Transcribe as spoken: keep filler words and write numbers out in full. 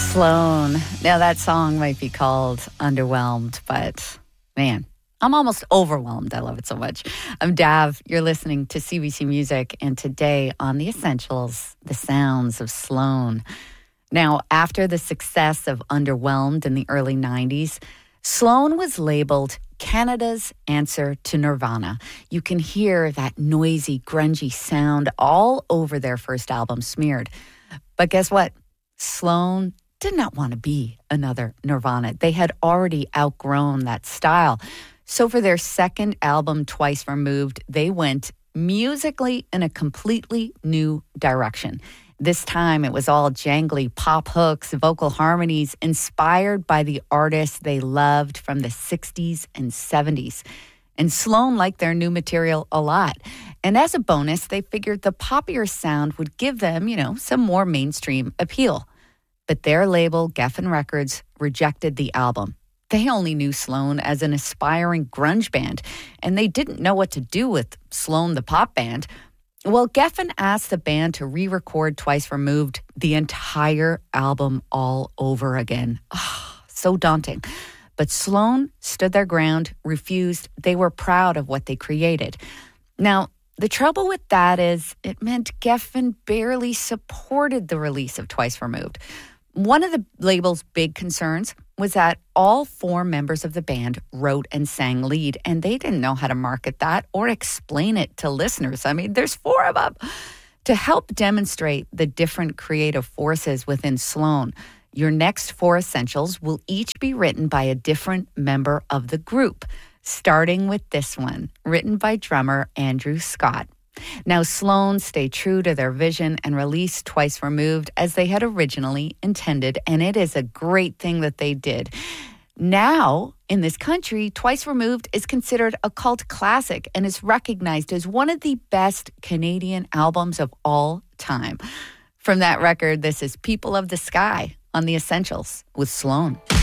Sloan. Now, that song might be called Underwhelmed, but man, I'm almost overwhelmed. I love it so much. I'm Dav. You're listening to C B C Music, and today on The Essentials, the sounds of Sloan. Now, after the success of Underwhelmed in the early nineties, Sloan was labeled Canada's answer to Nirvana. You can hear that noisy, grungy sound all over their first album, Smeared. But guess what? Sloan did not want to be another Nirvana. They had already outgrown that style. So for their second album, Twice Removed, they went musically in a completely new direction. This time it was all jangly pop hooks, vocal harmonies, inspired by the artists they loved from the sixties and seventies. And Sloan liked their new material a lot. And as a bonus, they figured the poppier sound would give them, you know, some more mainstream appeal. But their label, Geffen Records, rejected the album. They only knew Sloan as an aspiring grunge band, and they didn't know what to do with Sloan the pop band. Well, Geffen asked the band to re-record Twice Removed, the entire album all over again. Oh, so daunting. But Sloan stood their ground, refused. They were proud of what they created. Now, the trouble with that is it meant Geffen barely supported the release of Twice Removed. One of the label's big concerns was that all four members of the band wrote and sang lead, and they didn't know how to market that or explain it to listeners. I mean, there's four of them. To help demonstrate the different creative forces within Sloan, your next four essentials will each be written by a different member of the group, starting with this one, written by drummer Andrew Scott. Now, Sloan stayed true to their vision and released Twice Removed as they had originally intended, and it is a great thing that they did. Now, in this country, Twice Removed is considered a cult classic and is recognized as one of the best Canadian albums of all time. From that record, this is People of the Sky on The Essentials with Sloan.